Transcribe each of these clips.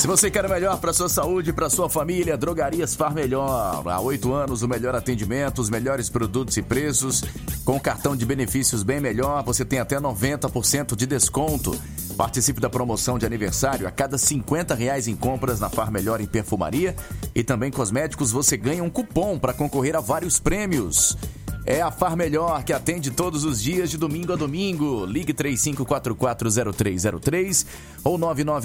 Se você quer o melhor para sua saúde e para sua família, Drogarias Far Melhor. Há 8 anos, o melhor atendimento, os melhores produtos e preços. Com cartão de benefícios bem melhor, você tem até 90% de desconto. Participe da promoção de aniversário. A cada R$50 em compras na Far Melhor em perfumaria e também cosméticos, você ganha um cupom para concorrer a vários prêmios. É a Far Melhor, que atende todos os dias de domingo a domingo. Ligue 3544-0303 ou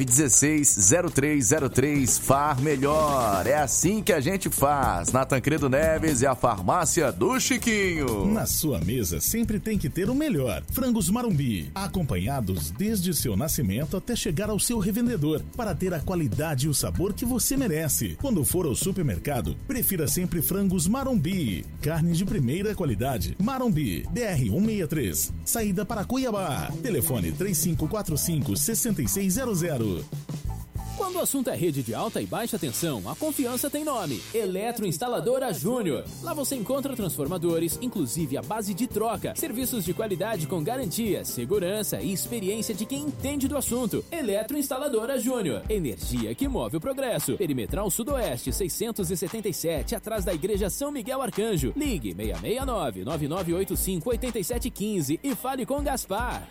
9916-0303. Far Melhor. É assim que a gente faz. Na Tancredo Neves é a farmácia do Chiquinho. Na sua mesa sempre tem que ter o melhor. Frangos Marumbi, acompanhados desde seu nascimento até chegar ao seu revendedor, para ter a qualidade e o sabor que você merece. Quando for ao supermercado, prefira sempre Frangos Marumbi. Carne de primeira qualidade. Marumbi, BR 163, saída para Cuiabá. Telefone 3545-6600. Quando o assunto é rede de alta e baixa tensão, a confiança tem nome: Eletroinstaladora Júnior. Lá você encontra transformadores, inclusive a base de troca, serviços de qualidade com garantia, segurança e experiência de quem entende do assunto. Eletroinstaladora Júnior, energia que move o progresso. Perimetral Sudoeste 677, atrás da Igreja São Miguel Arcanjo. Ligue 669-9985-8715 e fale com Gaspar.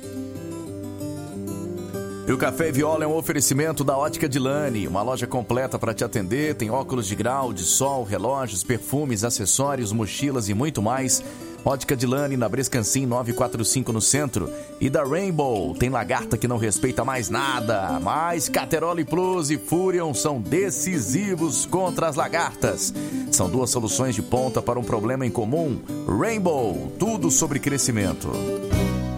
E o Café Viola é um oferecimento da Ótica Dilane, uma loja completa para te atender. Tem óculos de grau, de sol, relógios, perfumes, acessórios, mochilas e muito mais. Ótica Dilane, na Brescancin 945 no centro. E da Rainbow, tem lagarta que não respeita mais nada. Mas Cateroli Plus e Furion são decisivos contra as lagartas. São duas soluções de ponta para um problema em comum. Rainbow, tudo sobre crescimento.